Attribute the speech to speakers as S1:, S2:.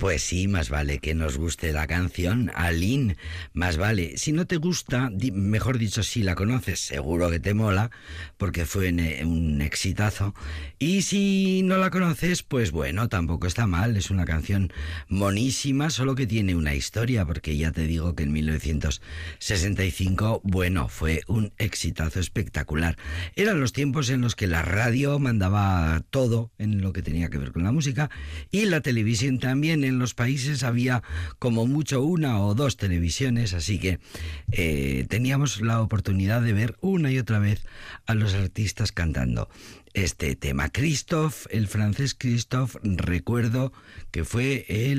S1: Pues sí, más vale que nos guste la canción, Aline, más vale. Si no te gusta, mejor dicho, si la conoces, seguro que te mola, porque fue un exitazo. Y si no la conoces, pues bueno, tampoco está mal, es una canción monísima, solo que tiene una historia, porque ya te digo que en 1965, bueno, fue un exitazo espectacular. Eran los tiempos en los que la radio mandaba todo en lo que tenía que ver con la música, y la televisión también. En los países había como mucho una o dos televisiones, así que teníamos la oportunidad de ver una y otra vez a los artistas cantando este tema. Christophe, el francés Christophe, recuerdo que fue el